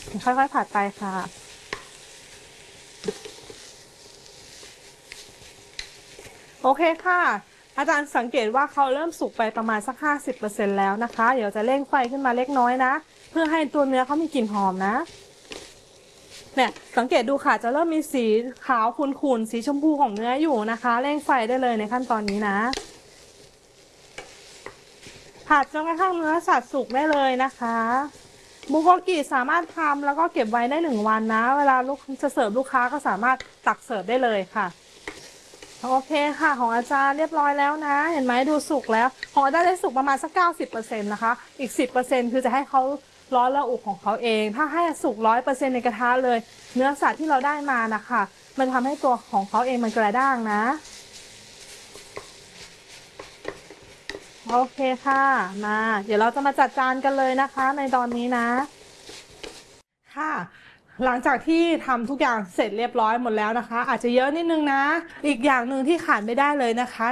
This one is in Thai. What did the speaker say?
ค่อยๆผัดไปค่ะโอเคค่ะอาจารย์สังเกตว่าเขาเริ่มสุกไปประมาณสัก50%แล้วนะคะเดี๋ยวจะเร่งไฟขึ้นมาเล็กน้อยนะเพื่อให้ตัวเนื้อเขามีกลิ่นหอมนะเนี่ยสังเกตดูค่ะจะเริ่มมีสีขาวขุ่นๆสีชมพูของเนื้ออยู่นะคะเร่งไฟได้เลยในขั้นตอนนี้นะผัดจนกระทั่งเนื้อสัตว์สุกได้เลยนะคะบุโกกิสามารถทำแล้วก็เก็บไว้ได้1 วันนะเวลาลูกจะเสิร์ฟลูกค้าก็สามารถตักเสิร์ฟได้เลยค่ะ โอเคค่ะของอาจารย์เรียบร้อยแล้วนะเห็นไหมดูสุกแล้วของอาจารย์ได้สุกประมาณสัก90%นะคะอีก10%คือจะให้เขาร้อนระอุของเขาเองถ้าให้สุก100%ในกระทะเลยเนื้อสัตว์ที่เราได้มานะคะมันทำให้ตัวของเขาเองมันกระด้างนะโอเคค่ะมาเดี๋ยวเราจะมาจัดจานกันเลยนะคะในตอนนี้นะ ค่ะหลังจากที่ทำทุกอย่างเสร็จเรียบร้อยหมดแล้วนะคะอาจจะเยอะนิดนึงนะอีกอย่างหนึ่งที่ขาดไม่ได้เลยนะคะ